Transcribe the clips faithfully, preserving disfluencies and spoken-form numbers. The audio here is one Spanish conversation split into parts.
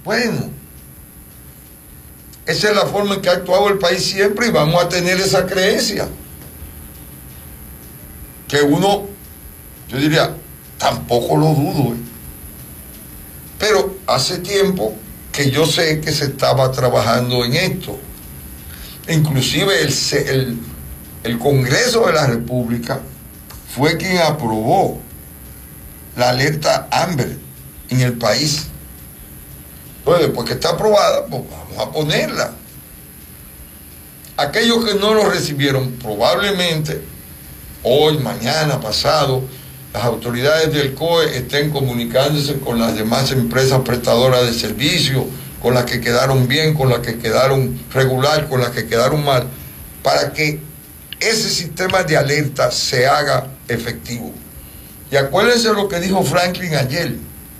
Bueno, esa es la forma en que ha actuado el país siempre y vamos a tener esa creencia. Que uno, yo diría, tampoco lo dudo, ¿eh? Pero hace tiempo que yo sé que se estaba trabajando en esto. Inclusive el, el, el Congreso de la República fue quien aprobó la alerta Amber en el país. Entonces, después que está aprobada, pues vamos a ponerla. Aquellos que no lo recibieron, probablemente hoy, mañana, pasado, las autoridades del C O E estén comunicándose con las demás empresas prestadoras de servicios, con las que quedaron bien, con las que quedaron regular, con las que quedaron mal, para que ese sistema de alerta se haga efectivo. Y acuérdense lo que dijo Franklin ayer.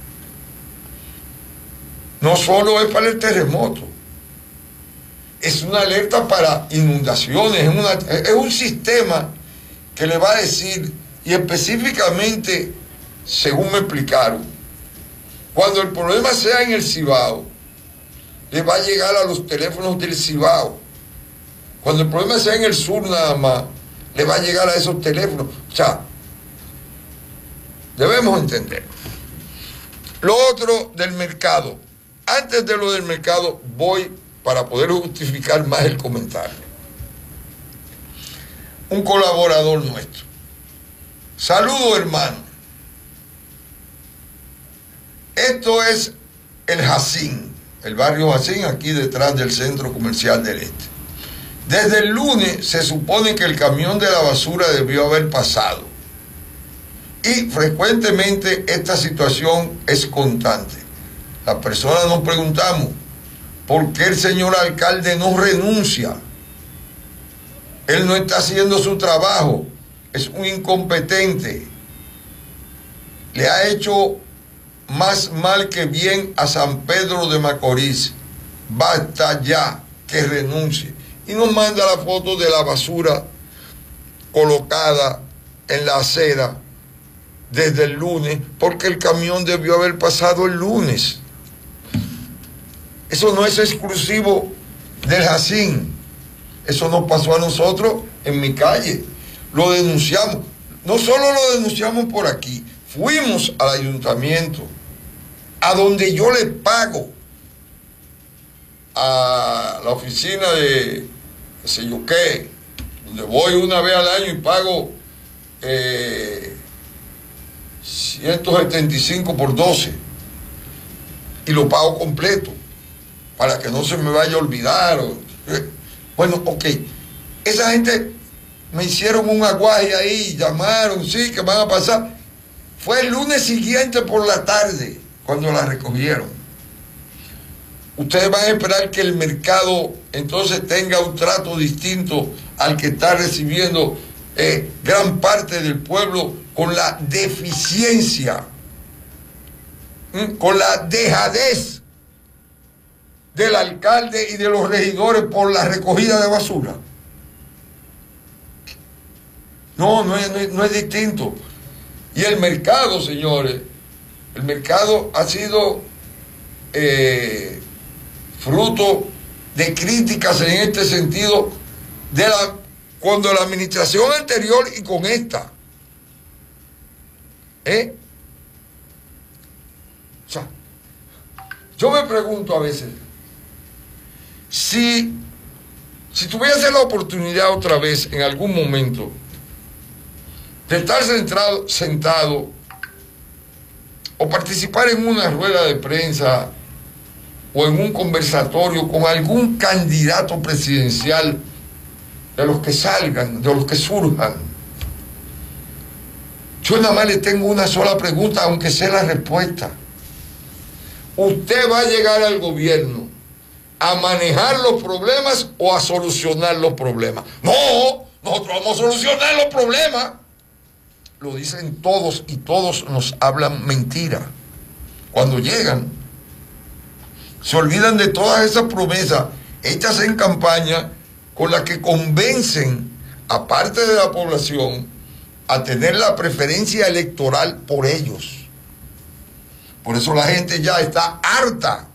No solo es para el terremoto, es una alerta para inundaciones, es, una, es un sistema que le va a decir, y específicamente, según me explicaron, cuando el problema sea en el Cibao, le va a llegar a los teléfonos del Cibao. Cuando el problema sea en el sur nada más, le va a llegar a esos teléfonos. O sea, debemos entender. Lo otro del mercado. Antes de lo del mercado, voy para poder justificar más el comentario. Un colaborador nuestro. Saludo, hermano. Esto es el Jacín, el barrio Jacín, aquí detrás del Centro Comercial del Este. Desde el lunes se supone que el camión de la basura debió haber pasado. Y frecuentemente esta situación es constante. Las personas nos preguntamos, ¿por qué el señor alcalde no renuncia? Él no está haciendo su trabajo, es un incompetente. Le ha hecho más mal que bien a San Pedro de Macorís. Basta ya que renuncie. Y nos manda la foto de la basura colocada en la acera desde el lunes, porque el camión debió haber pasado el lunes. Eso no es exclusivo del Jacín. Eso nos pasó a nosotros en mi calle. Lo denunciamos. No solo lo denunciamos por aquí, fuimos al ayuntamiento, a donde yo le pago a la oficina de qué sé yo qué, donde voy una vez al año y pago eh, ciento setenta y cinco por doce y lo pago completo para que no se me vaya a olvidar. Bueno, ok, esa gente me hicieron un aguaje ahí, llamaron, sí, que van a pasar. Fue el lunes siguiente por la tarde cuando la recogieron. Ustedes van a esperar que el mercado entonces tenga un trato distinto al que está recibiendo eh, gran parte del pueblo con la deficiencia, ¿m? con la dejadez del alcalde y de los regidores por la recogida de basura. No, no es, no es, no es distinto. Y el mercado, señores, el mercado ha sido eh, fruto de críticas en este sentido de la, cuando la administración anterior y con esta. ¿Eh? O sea, yo me pregunto a veces, si, si tuviese la oportunidad otra vez en algún momento de estar sentado, sentado o participar en una rueda de prensa o en un conversatorio con algún candidato presidencial de los que salgan, de los que surjan, yo nada más le tengo una sola pregunta, aunque sé la respuesta. ¿Usted va a llegar al gobierno a manejar los problemas o a solucionar los problemas? No, nosotros vamos a solucionar los problemas. Lo dicen todos y todos nos hablan mentira. Cuando llegan, se olvidan de todas esas promesas hechas en campaña con las que convencen a parte de la población a tener la preferencia electoral por ellos. Por eso la gente ya está harta